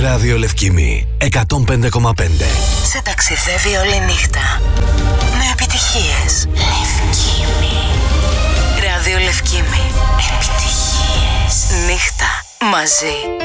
Ραδιολευκήμι 105,5. Σε ταξιδεύει όλη νύχτα με επιτυχίες. Λευκήμι. Ραδιολευκήμι. Επιτυχίες. Νύχτα μαζί.